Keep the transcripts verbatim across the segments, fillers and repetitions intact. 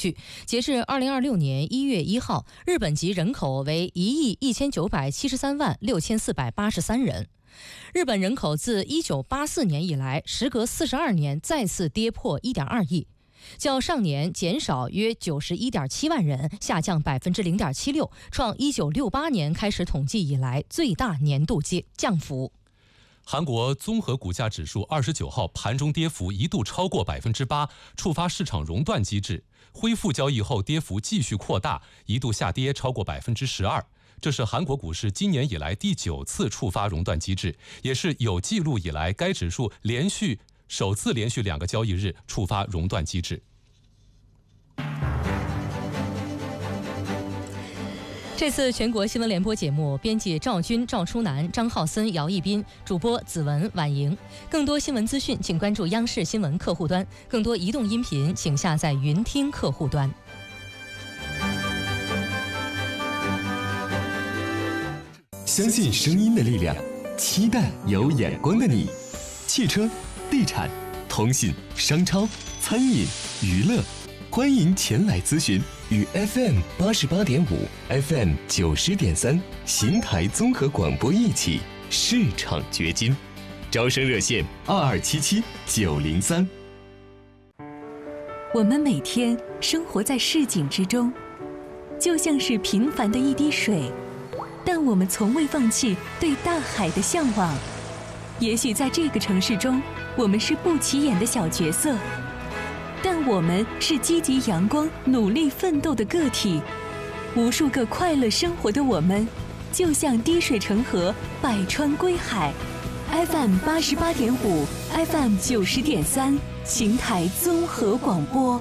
据，截至二零二六年一月一号，日本籍人口为一亿一千九百七十三万六千四百八十三人。日本人口自一九八四年以来，时隔四十二年再次跌破一点二亿，较上年减少约九十一点七万人，下降百分之零点七六，创一九六八年开始统计以来最大年度降幅。 韩国综合股价指数二十九号盘中跌幅一度超过百分之八，触发市场熔断机制。恢复交易后，跌幅继续扩大，一度下跌超过百分之十二。这是韩国股市今年以来第九次触发熔断机制，也是有记录以来该指数连续首次连续两个交易日触发熔断机制。 这次全国新闻联播节目，编辑赵军、赵初南、张浩森、姚一斌，主播子文、婉莹。更多新闻资讯，请关注央视新闻客户端；更多移动音频，请下载云听客户端。 相信声音的力量，期待有眼光的你。汽车、地产、通信、商超、餐饮、娱乐，欢迎前来咨询。与 F M 八十八点五、F M 九十点三邢台综合广播一起市场掘金。招生热线二二七七九零三。 我们每天生活在市井之中，就像是平凡的一滴水，但我们从未放弃对大海的向往。也许在这个城市中，我们是不起眼的小角色，但我们是积极阳光、努力奋斗的个体。无数个快乐生活的我们，就像滴水成河，百川归海。F M 八十八点五 ，F M 九十点三，邢台综合广播。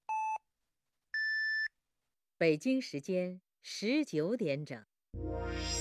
北京时间十九点整。